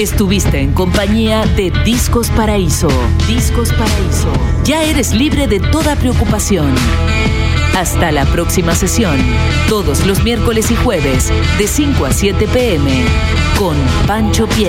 Estuviste en compañía de Discos Paraíso. Discos Paraíso. Ya eres libre de toda preocupación. Hasta la próxima sesión, todos los miércoles y jueves, de 5 a 7 p.m., con Pancho Piedra.